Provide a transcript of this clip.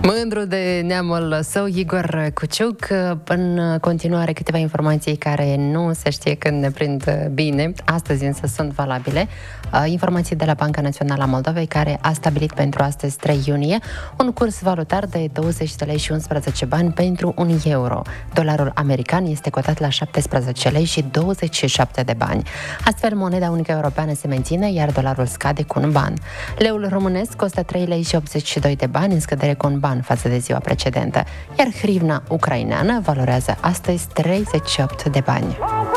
Mândru de neamul său, Igor Cuciuc. În continuare, câteva informații care nu se știe când ne prind bine, astăzi însă sunt valabile. Informații de la Banca Națională a Moldovei, care a stabilit pentru astăzi, 3 iunie, un curs valutar de 20 de lei și 11 bani pentru un euro. Dolarul american este cotat la 17 lei și 27 de bani. Astfel, moneda unică europeană se menține, iar dolarul scade cu un ban. Leul românesc costă 3 lei și 82 de bani, în scădere cu un ban față de ziua precedentă, iar hrivna ucraineană valorează astăzi 38 de bani.